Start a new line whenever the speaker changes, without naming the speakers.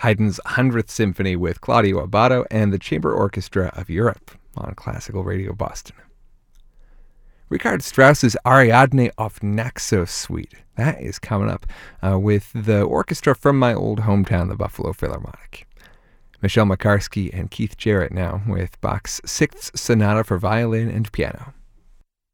Haydn's 100th Symphony with Claudio Abbado and the Chamber Orchestra of Europe on Classical Radio Boston. Richard Strauss's Ariadne auf Naxos Suite. That is coming up with the orchestra from my old hometown, the Buffalo Philharmonic. Michelle Makarski and Keith Jarrett now with Bach's Sixth Sonata for Violin and Piano.